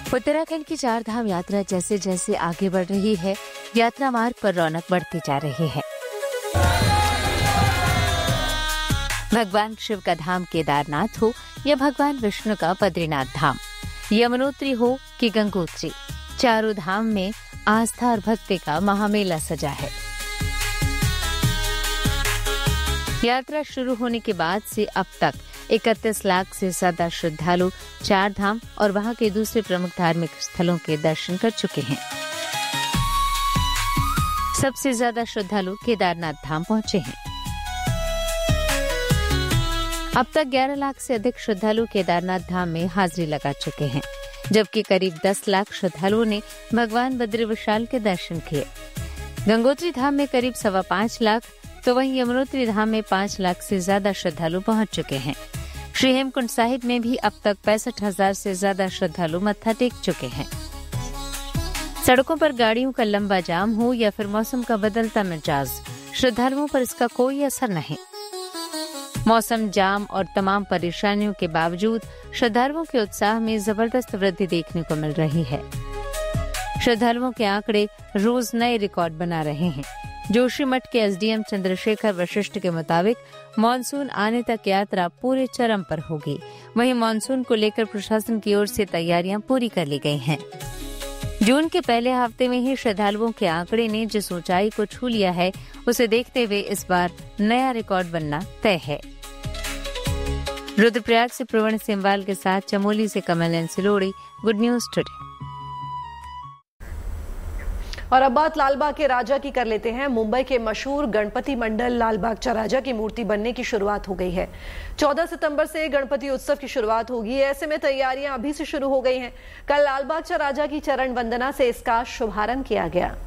उत्तराखंड की चार धाम यात्रा जैसे जैसे आगे बढ़ रही है, यात्रा मार्ग पर रौनक बढ़ती जा रही है। भगवान शिव का धाम केदारनाथ हो या भगवान विष्णु का बद्रीनाथ धाम, यमुनोत्री हो कि गंगोत्री, चारों धाम में आस्था और भक्ति का महामेला सजा है। यात्रा शुरू होने के बाद से अब तक 31 लाख से ज्यादा श्रद्धालु चार धाम और वहां के दूसरे प्रमुख धार्मिक स्थलों के दर्शन कर चुके हैं। सबसे ज्यादा श्रद्धालु केदारनाथ धाम पहुंचे हैं। अब तक 11 लाख से अधिक श्रद्धालु केदारनाथ धाम में हाजिरी लगा चुके हैं, जबकि करीब 10 लाख श्रद्धालुओं ने भगवान बद्री विशाल के दर्शन किए। गंगोत्री धाम में करीब 5.25 लाख, तो वहीं यमुनोत्री धाम में 5 लाख से ज्यादा श्रद्धालु पहुंच चुके हैं। श्री हेमकुंड साहिब में भी अब तक 65,000 से ज्यादा श्रद्धालु मत्था टेक चुके हैं। सड़कों पर गाड़ियों का लंबा जाम हो या फिर मौसम का बदलता मिजाज, श्रद्धालुओं पर इसका कोई असर नहीं। मौसम, जाम और तमाम परेशानियों के बावजूद श्रद्धालुओं के उत्साह में जबरदस्त वृद्धि देखने को मिल रही है। श्रद्धालुओं के आंकड़े रोज नए रिकॉर्ड बना रहे हैं। जोशीमठ के एसडीएम चंद्रशेखर वशिष्ठ के मुताबिक मानसून आने तक यात्रा पूरे चरम पर होगी। वहीं मानसून को लेकर प्रशासन की ओर से तैयारियां पूरी कर ली गई हैं। जून के पहले हफ्ते में ही श्रद्धालुओं के आंकड़े ने जिस ऊंचाई को छू लिया है, उसे देखते हुए इस बार नया रिकॉर्ड बनना तय है। रुद्रप्रयाग से प्रवीण सेमवाल के साथ चमोली से कमल N Silori, good news today. और अब बात लालबाग के राजा की कर लेते हैं। मुंबई के मशहूर गणपति मंडल लालबाग चा राजा की मूर्ति बनने की शुरुआत हो गई है। 14 सितंबर से गणपति उत्सव की शुरुआत होगी। ऐसे में तैयारियां अभी से शुरू हो गई हैं। कल लालबाग चा राजा की चरण वंदना से इसका शुभारंभ किया गया।